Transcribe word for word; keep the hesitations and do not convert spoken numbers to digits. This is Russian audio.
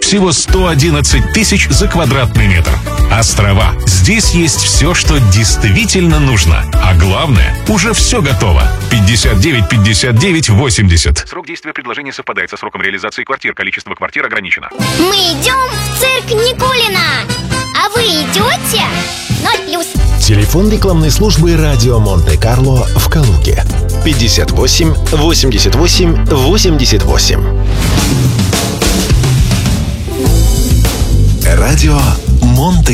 Всего сто одиннадцать тысяч за квадратный метр. Острова. Здесь есть все, что действительно нужно. А главное, уже все готово. пятьдесят девять пятьдесят девять восемьдесят. Срок действия предложения совпадает со сроком реализации квартир. Количество квартир ограничено. Мы идем в цирк Никулина. А вы идете? Ноль плюс. Телефон рекламной службы «Радио Монте-Карло» в Калуге. пятьдесят восемь восемьдесят восемь восемьдесят восемь. Радио Монте-Карло.